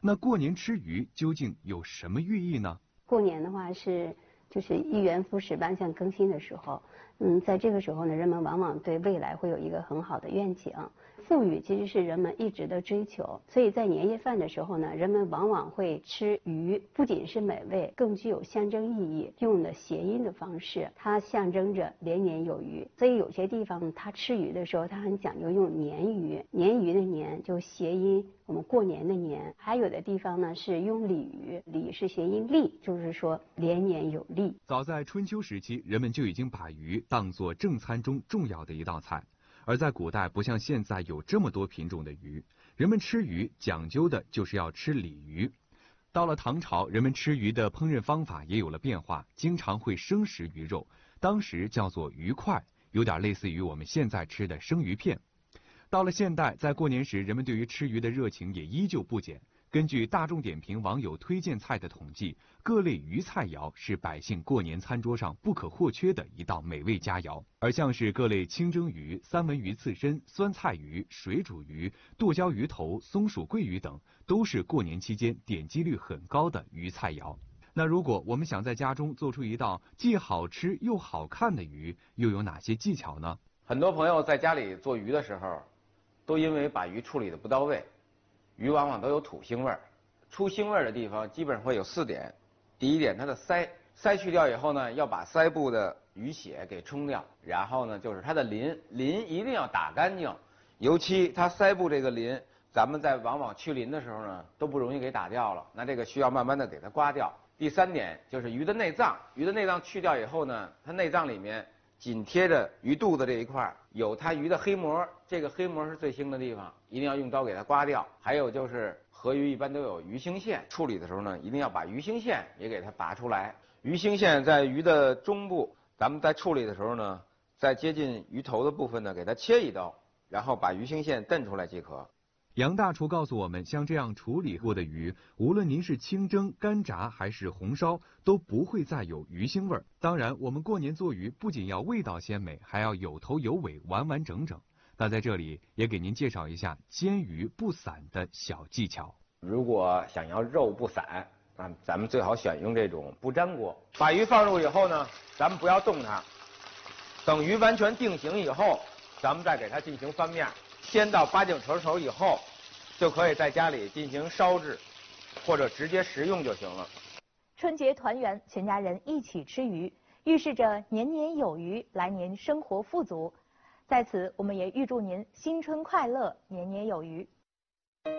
那过年吃鱼究竟有什么寓意呢？ 过年的话就是一元复始、万象更新的时候。在这个时候呢，人们往往对未来会有一个很好的愿景。富裕其实是人们一直的追求，所以在年夜饭的时候呢，人们往往会吃鱼，不仅是美味，更具有象征意义。用的谐音的方式，它象征着连年有余。所以有些地方它吃鱼的时候，它很讲究用年鱼，年鱼的年就谐音我们过年的年。还有的地方呢是用鲤鱼，鲤是谐音利，就是说连年有利。 早在春秋时期，人们就已经把鱼当作正餐中重要的一道菜。而在古代，不像现在有这么多品种的鱼，人们吃鱼讲究的就是要吃鲤鱼。到了唐朝，人们吃鱼的烹饪方法也有了变化，经常会生食鱼肉，当时叫做鱼块，有点类似于我们现在吃的生鱼片。到了现代，在过年时，人们对于吃鱼的热情也依旧不减。根据大众点评网友推荐菜的统计，各类鱼菜肴是百姓过年餐桌上不可或缺的一道美味佳肴。而像是各类清蒸鱼、三文鱼刺身、酸菜鱼、水煮鱼、剁椒鱼头、松鼠桂鱼等，都是过年期间点击率很高的鱼菜肴。那如果我们想在家中做出一道既好吃又好看的鱼，又有哪些技巧呢？ 很多朋友在家里做鱼的时候，都因为把鱼处理的不到位，鱼往往都有土腥味儿。出腥味儿的地方基本上会有4点。第一点，它的鳃去掉以后呢，要把鳃部的鱼血给冲掉。然后呢，就是它的鳞一定要打干净，尤其它鳃部这个鳞，咱们在往往去鳞的时候呢，都不容易给打掉了。那这个需要慢慢的给它刮掉。第3点就是鱼的内脏，鱼的内脏去掉以后呢，它内脏里面紧贴着鱼肚子这一块有它鱼的黑膜，这个黑膜是最腥的地方，一定要用刀给它刮掉。还有就是河鱼一般都有鱼腥线，处理的时候呢，一定要把鱼腥线也给它拔出来。鱼腥线在鱼的中部，咱们在处理的时候呢，在接近鱼头的部分呢，给它切一刀，然后把鱼腥线蹬出来即可。 杨大厨告诉我们，像这样处理过的鱼，无论您是清蒸、干炸还是红烧，都不会再有鱼腥味儿。当然，我们过年做鱼不仅要味道鲜美，还要有头有尾，完完整整。那在这里也给您介绍一下煎鱼不散的小技巧。 如果想要肉不散，咱们最好选用这种不粘锅。把鱼放入以后呢，咱们不要动它，等鱼完全定型以后，咱们再给它进行翻面。煎到8九成熟以后，就可以在家里进行烧制，或者直接食用就行了。 春节团圆，全家人一起吃鱼，预示着年年有余，来年生活富足。在此，我们也预祝您新春快乐，年年有余。